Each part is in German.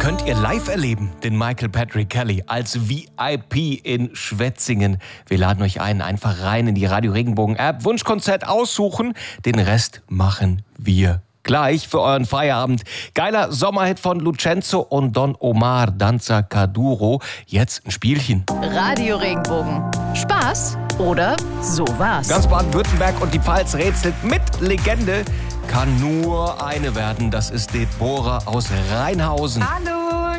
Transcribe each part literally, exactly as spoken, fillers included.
könnt ihr live erleben, den Michael Patrick Kelly als V I P in Schwetzingen. Wir laden euch ein, einfach rein in die Radio Regenbogen App, Wunschkonzert aussuchen, den Rest machen wir gleich für euren Feierabend. Geiler Sommerhit von Lucenzo und Don Omar, Danza Kuduro. Jetzt ein Spielchen. Radio Regenbogen. Spaß oder sowas? Ganz Baden-Württemberg und die Pfalz rätselt mit Legende. Kann nur eine werden, das ist Deborah aus Rheinhausen. Hallo!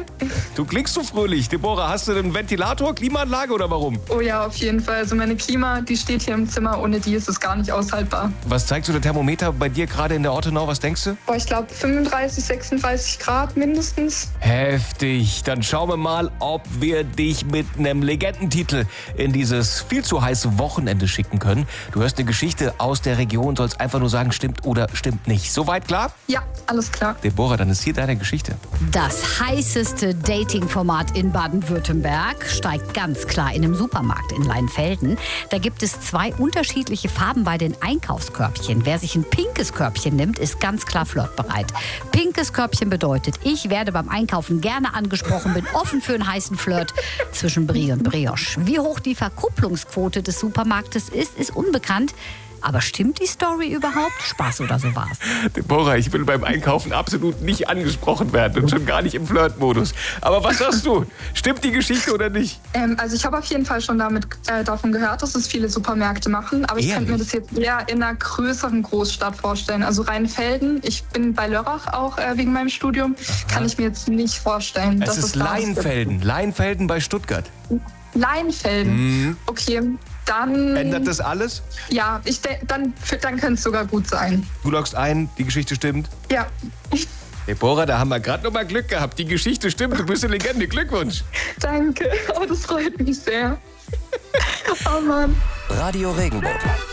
Du klingst so fröhlich. Deborah, hast du einen Ventilator, Klimaanlage oder warum? Oh ja, auf jeden Fall. Also meine Klima, die steht hier im Zimmer. Ohne die ist es gar nicht aushaltbar. Was zeigt so der Thermometer bei dir gerade in der Ortenau? Was denkst du? Boah, ich glaube fünfunddreißig, sechsunddreißig Grad mindestens. Heftig. Dann schauen wir mal, ob wir dich mit einem Legendentitel in dieses viel zu heiße Wochenende schicken können. Du hörst eine Geschichte aus der Region, sollst einfach nur sagen, stimmt oder stimmt nicht. Soweit klar? Ja, alles klar. Deborah, dann ist hier deine Geschichte. Das heißeste Dating-Format in Baden-Württemberg steigt ganz klar in einem Supermarkt in Leinfelden. Da gibt es zwei unterschiedliche Farben bei den Einkaufskörbchen. Wer sich ein pinkes Körbchen nimmt, ist ganz klar flirtbereit. Pinkes Körbchen bedeutet, ich werde beim Einkaufen gerne angesprochen, bin offen für einen heißen Flirt zwischen Brie und Brioche. Wie hoch die Verkupplungsquote des Supermarktes ist, ist unbekannt. Aber stimmt die Story überhaupt? Spaß oder so war's? Deborah, ich will beim Einkaufen absolut nicht angesprochen werden und schon gar nicht im Flirtmodus. Aber was sagst du? Stimmt die Geschichte oder nicht? Ähm, also ich habe auf jeden Fall schon damit, äh, davon gehört, dass es viele Supermärkte machen. Aber ich Ehrlich? könnte mir das jetzt eher in einer größeren Großstadt vorstellen. Also Rheinfelden, ich bin bei Lörrach auch äh, wegen meinem Studium, kann ich mir jetzt nicht vorstellen. Es dass ist da was Leinfelden. Leinfelden bei Stuttgart. gibt. Leinfelden, Mhm. okay. Dann, Ändert das alles? ja, ich de- dann, dann könnte es sogar gut sein. Du loggst ein, die Geschichte stimmt. Ja, Deborah, da haben wir gerade noch mal Glück gehabt. Die Geschichte stimmt, du bist eine Legende. Glückwunsch. danke. Oh, das freut mich sehr. Oh Mann. Radio Regenbogen.